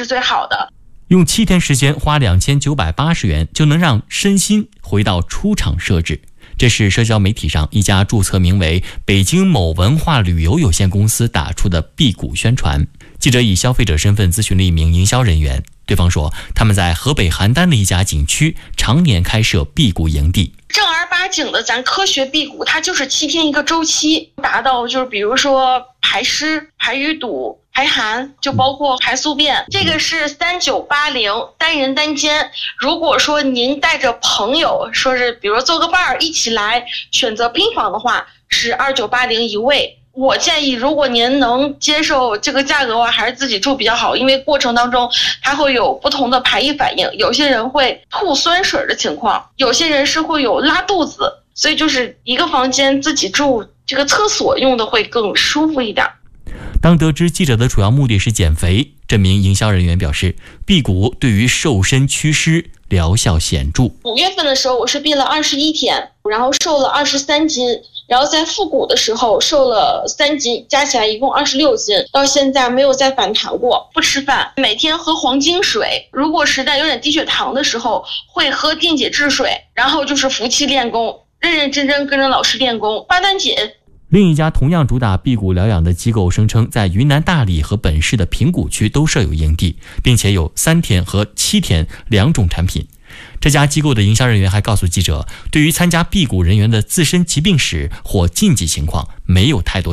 是最好的。 用7天时间花2980元就能让身心回到出厂设置。这是社交媒体上一家注册名为北京某文化旅游有限公司打出的辟谷宣传。记者以消费者身份咨询了一名营销人员，对方说他们在河北邯郸的一家景区常年开设辟谷营地。 正儿八经的咱科学辟谷，它就是7天一个周期，达到就是比如说排湿、排淤堵、排寒，就包括排宿便。这个是3980单人单间。如果说您带着朋友，说是比如做个伴儿一起来选择拼房的话，是2980一位。我建议，如果您能接受这个价格的话，还是自己住比较好，因为过程当中它会有不同的排异反应，有些人会吐酸水的情况，有些人是会有拉肚子，所以就是一个房间自己住，这个厕所用的会更舒服一点。 当得知记者的主要目的是减肥，这名营销人员表示，辟谷对于瘦身祛湿疗效显著。 5月份的时候我是辟了21天，然后瘦了23斤，然后在复谷的时候瘦了3斤，加起来一共26斤，到现在没有再反弹过。不吃饭，每天喝黄金水，如果实在有点低血糖的时候会喝电解质水，然后就是服气练功，认认真真跟着老师练功，八段锦。 另一家同样主打辟谷疗养的机构声称，在云南大理和本市的平谷区都设有营地，并且有3天和7天2种产品。这家机构的营销人员还告诉记者，对于参加辟谷人员的自身疾病史或禁忌情况没有太多